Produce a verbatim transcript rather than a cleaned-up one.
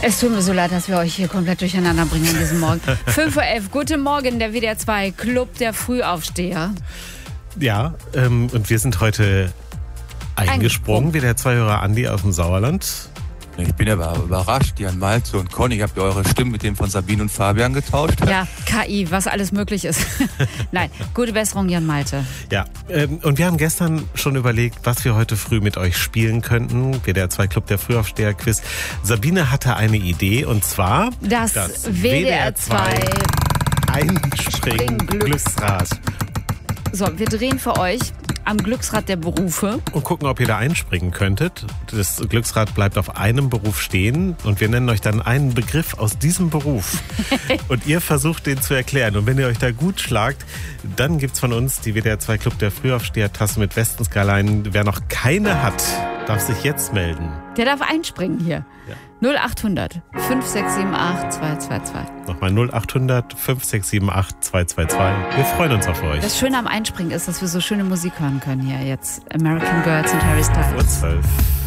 Es tut mir so leid, dass wir euch hier komplett durcheinander bringen an diesem Morgen. fünf Uhr elf, guten Morgen, der W D R zwei Club der Frühaufsteher. Ja, ähm, und wir sind heute eingesprungen, eingesprungen. W D R zwei-Hörer Andi aus dem Sauerland. Ich bin aber überrascht, Jan Malte und Conny, habt ihr eure Stimmen mit dem von Sabine und Fabian getauscht? Ja, K I, was alles möglich ist. Nein, gute Besserung, Jan Malte. Ja, ähm, und wir haben gestern schon überlegt, was wir heute früh mit euch spielen könnten. W D R zwei Club der Frühaufsteher-Quiz. Sabine hatte eine Idee, und zwar das, das W D R zwei Einspringen-Glücksrad. So, wir drehen für euch am Glücksrad der Berufe. Und gucken, ob ihr da einspringen könntet. Das Glücksrad bleibt auf einem Beruf stehen und wir nennen euch dann einen Begriff aus diesem Beruf. Und ihr versucht, den zu erklären. Und wenn ihr euch da gut schlagt, dann gibt's von uns die W D R zwei Club der Frühaufsteher-Tasse mit Westenskala-Leinen. Wer noch keine hat, darf sich jetzt melden. Der darf einspringen hier. Ja. null acht hundert fünf sechs sieben acht zwei zwei zwei. Nochmal null acht hundert fünf sechs sieben acht zwei zwei zwei. Wir freuen uns auf euch. Das Schöne am Einspringen ist, dass wir so schöne Musik hören können hier jetzt. American Girls und Harry Styles. Uhr zwölf.